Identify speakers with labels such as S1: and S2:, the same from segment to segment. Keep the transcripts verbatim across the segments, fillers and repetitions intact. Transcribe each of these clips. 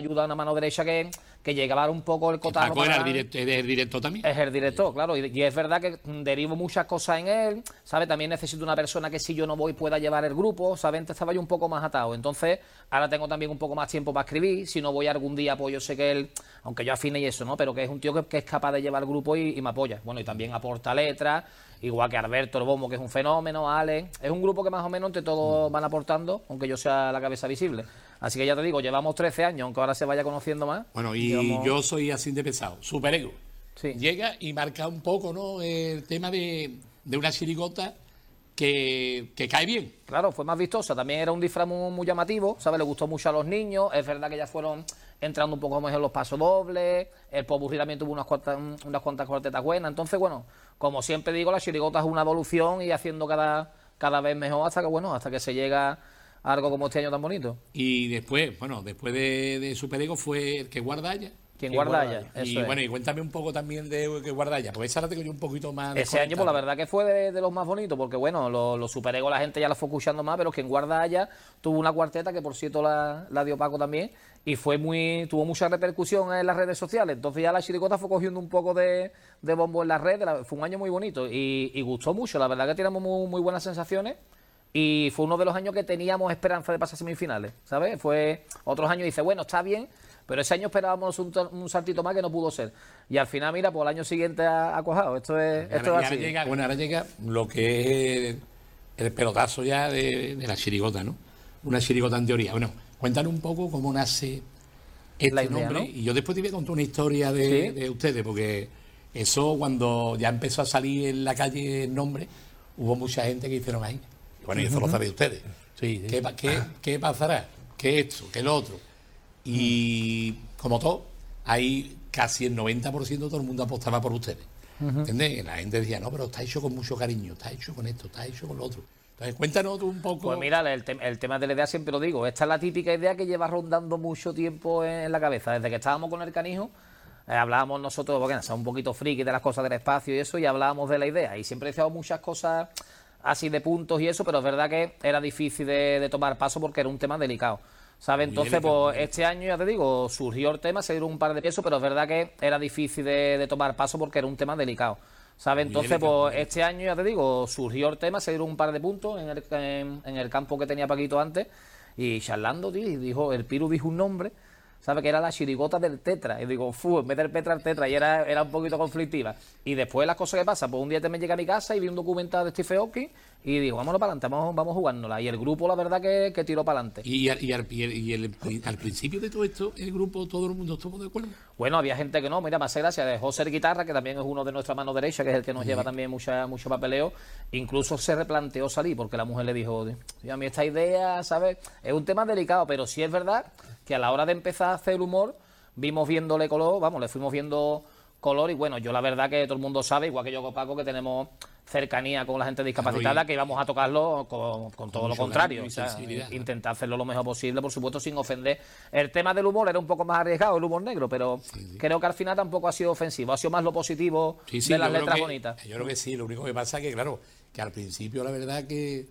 S1: ayuda, una mano derecha que, que llega a dar un poco el cotarro.
S2: Paco era
S1: para...
S2: el director, es el director también.
S1: Es el director, claro, y, y es verdad que derivo muchas cosas en él, ¿sabes? También necesito una persona que si yo no voy pueda llevar el grupo, ¿sabes? Antes estaba yo un poco más atado, entonces ahora tengo también un poco más tiempo para escribir, si no voy algún día, pues yo sé que él, aunque yo afine y eso, ¿no? Pero que es un tío que, que es capaz de llevar el grupo y, y me apoya. Bueno, y también aporta letras, igual que Alberto el Bombo, que es un fenómeno, Ale, es un grupo que más o menos entre todos van aportando, aunque yo sea la cabeza visible. Así que ya te digo, llevamos trece años, aunque ahora se vaya conociendo más.
S2: Bueno, y
S1: llevamos...
S2: yo soy así de pesado, superego.
S1: Sí.
S2: Llega y marca un poco, ¿no?, el tema de, de una chirigota que, que cae bien.
S1: Claro, fue más vistosa, también era un disfraz muy, muy llamativo, ¿sabes? Le gustó mucho a los niños, es verdad que ya fueron entrando un poco más en los pasos dobles, el popurrí también tuvo unas cuantas, unas cuantas cuartetas buenas, entonces, bueno, como siempre digo, la chirigota es una evolución y haciendo cada, cada vez mejor hasta que, bueno, hasta que se llega a algo como este año tan bonito.
S2: Y después, bueno, después de, de Superego fue el que guarda allá.
S1: ¿Quién guarda allá?
S2: Y
S1: es.
S2: bueno, y cuéntame un poco también de que guarda allá, porque esa la tengo yo un poquito más.
S1: Ese año, pues la verdad que fue de, de los más bonitos, porque bueno, los lo Superego la gente ya la fue escuchando más, pero quien guarda allá tuvo una cuarteta que por cierto la, la dio Paco también, y fue muy, tuvo mucha repercusión en las redes sociales. Entonces ya la chirigota fue cogiendo un poco de, de bombo en las redes, la, fue un año muy bonito y, y gustó mucho, la verdad que teníamos muy, muy buenas sensaciones. Y fue uno de los años que teníamos esperanza de pasar semifinales, ¿sabes? Fue otros años, dice, bueno, está bien, pero ese año esperábamos un, un saltito más que no pudo ser. Y al final, mira, pues el año siguiente ha, ha cuajado. Esto es, esto
S2: ahora,
S1: es así.
S2: Ahora llega, bueno, ahora llega lo que es el, el pelotazo ya de, de la chirigota, ¿no? Una chirigota en teoría. Bueno, cuéntanos un poco cómo nace este
S1: idea,
S2: nombre.
S1: ¿no?
S2: Y yo después te voy a contar una historia de,
S1: ¿Sí?
S2: de ustedes, porque eso cuando ya empezó a salir en la calle el nombre, hubo mucha gente que hicieron ahí. Bueno, y eso lo sabéis ustedes.
S3: Sí, sí.
S2: ¿Qué, qué, ¿Qué pasará? ¿Qué esto? ¿Qué lo otro? Y como todo, hay casi el noventa por ciento de todo el mundo apostaba por ustedes. Uh-huh. ¿Entiendes? La gente decía, no, pero está hecho con mucho cariño, está hecho con esto, está hecho con lo otro. Entonces, cuéntanos tú un poco.
S1: Pues mira, el, te el tema de la idea siempre lo digo. Esta es la típica idea que lleva rondando mucho tiempo en la cabeza. Desde que estábamos con el canijo, eh, hablábamos nosotros, porque somos un poquito friki de las cosas del espacio y eso, y hablábamos de la idea. Y siempre decíamos muchas cosas así de puntos y eso, pero es verdad que era difícil de, de tomar paso porque era un tema delicado, ¿sabes? Entonces, delicado, pues este año, ya te digo, surgió el tema, se dieron un par de pesos, pero es verdad que era difícil de, de tomar paso porque era un tema delicado, ¿sabes? Entonces, delicado, pues este año, ya te digo, surgió el tema, se dieron un par de puntos en el, en, en el campo que tenía Paquito antes, y charlando, tío, y dijo, el Piru dijo un nombre, ¿sabes? Que era la chirigota del Tetra. Y digo, fu, en vez del Petra al Tetra. Y era, era un poquito conflictiva. Y después las cosas que pasan, pues un día te me llegué a mi casa y vi un documental de Stephen Hawking y digo, vámonos para adelante, vamos, vamos jugándola. Y el grupo, la verdad, que, que tiró para adelante.
S2: Y, y, al, y, el, y el, al principio de todo esto, el grupo, todo el mundo estuvo de acuerdo.
S1: Bueno, había gente que no, mira, me hace gracia, dejó ser guitarra, que también es uno de nuestra mano derecha, que es el que nos sí. lleva también mucha, mucho papeleo. Incluso se replanteó salir, porque la mujer le dijo, a mí esta idea, ¿sabes? Es un tema delicado, pero sí es verdad que a la hora de empezar a hacer humor, vimos viéndole color, vamos, le fuimos viendo color y bueno, yo la verdad que todo el mundo sabe, igual que yo con Paco, que tenemos cercanía con la gente discapacitada, claro, y, que íbamos a tocarlo con, con todo lo contrario, o sea, intentar hacerlo lo mejor posible, por supuesto, sin ofender. El tema del humor era un poco más arriesgado, el humor negro, pero sí, sí. creo que al final tampoco ha sido ofensivo, ha sido más lo positivo sí, sí, de las letras
S2: que,
S1: bonitas.
S2: Yo creo que sí, lo único que pasa es que, claro, que al principio la verdad que,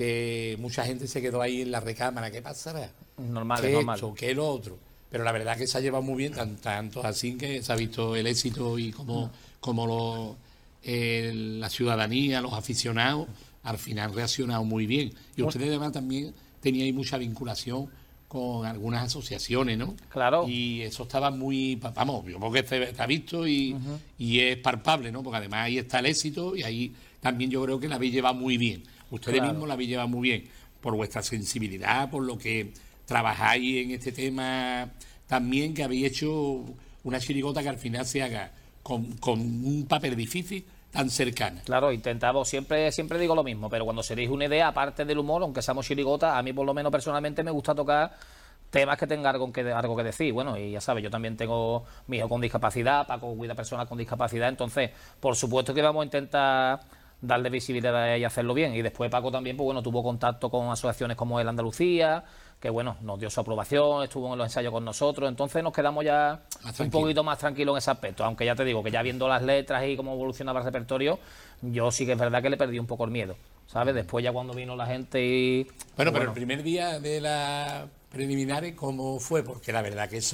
S2: que mucha gente se quedó ahí en la recámara, ¿qué pasará?
S1: Normal,
S2: ¿Qué
S1: es normal.
S2: esto? ¿Qué lo otro? Pero la verdad que se ha llevado muy bien, tanto, tanto así que se ha visto el éxito y como, como lo, eh, la ciudadanía, los aficionados, al final han reaccionado muy bien. Y ustedes además también teníais mucha vinculación con algunas asociaciones, ¿no?
S1: Claro.
S2: Y eso estaba muy, vamos, yo creo que está visto y, uh-huh. y es palpable, ¿no? Porque además ahí está el éxito y ahí también yo creo que la habéis llevado muy bien. Ustedes claro. mismos la habéis llevado muy bien, por vuestra sensibilidad, por lo que trabajáis en este tema también, que habéis hecho una chirigota que al final se haga con, con un papel difícil tan cercana.
S1: Claro, intentamos, siempre siempre digo lo mismo, pero cuando se dice una idea, aparte del humor, aunque seamos chirigotas, a mí por lo menos personalmente me gusta tocar temas que tengan algo que, algo que decir. Bueno, y ya sabes, yo también tengo mi hijo con discapacidad, Paco cuida personas con discapacidad, entonces, por supuesto que vamos a intentar darle visibilidad y hacerlo bien. Y después Paco también, pues bueno, tuvo contacto con asociaciones como el Andalucía, que bueno, nos dio su aprobación, estuvo en los ensayos con nosotros, entonces nos quedamos ya un poquito más tranquilos en ese aspecto, aunque ya te digo que ya viendo las letras y cómo evolucionaba el repertorio, yo sí que es verdad que le perdí un poco el miedo, ¿sabes? Después ya cuando vino la gente y...
S2: Bueno, pues pero bueno. El primer día de las preliminares, ¿cómo fue? Porque la verdad que eso